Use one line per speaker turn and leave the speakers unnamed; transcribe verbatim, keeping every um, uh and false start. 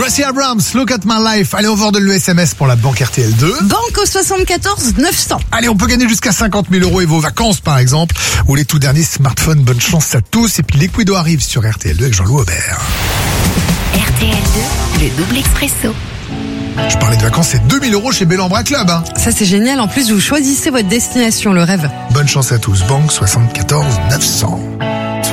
Voici Abrams, Look at my life. Allez, on va de l'E S M S pour la banque R T L deux.
Banque au soixante-quatorze neuf cents.
Allez, on peut gagner jusqu'à cinquante mille euros et vos vacances, par exemple, ou les tout derniers smartphones. Bonne chance à tous. Et puis, Liquido arrive sur R T L deux avec Jean-Loup Aubert.
R T L deux, le double expresso.
Je parlais de vacances, c'est deux mille euros chez Bellambra Club. Hein.
Ça, c'est génial. En plus, vous choisissez votre destination, le rêve.
Bonne chance à tous. Banque soixante-quatorze neuf cents.